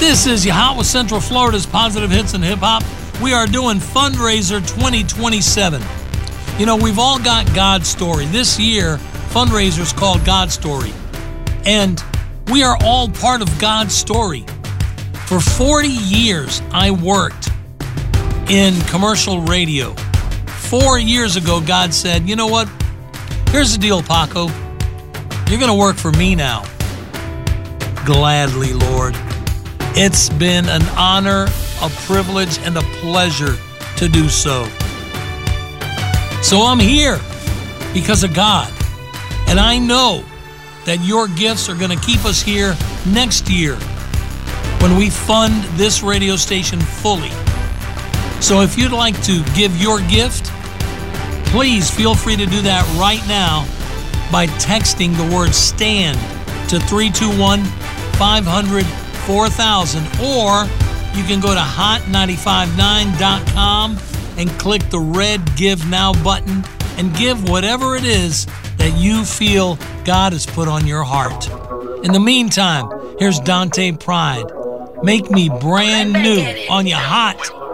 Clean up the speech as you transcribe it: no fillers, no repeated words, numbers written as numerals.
This is your Hot with Central Florida's Positive Hits and Hip Hop. We are doing Fundraiser 2027. You know, we've all got God's Story. This year, fundraiser's called God's Story. And we are all part of God's story. For 40 years, I worked in commercial radio. 4 years ago, God said, you know what? Here's the deal, Paco. You're going to work for me now. Gladly, Lord. It's been an honor, a privilege, and a pleasure to do so. So I'm here because of God. And I know that your gifts are going to keep us here next year when we fund this radio station fully. So if you'd like to give your gift, please feel free to do that right now by texting the word STAND to 321-500-4000, or you can go to hot959.com and click the red Give Now button and give whatever it is that you feel God has put on your heart. In the meantime, here's Dante Pride. Make me brand new on your Hot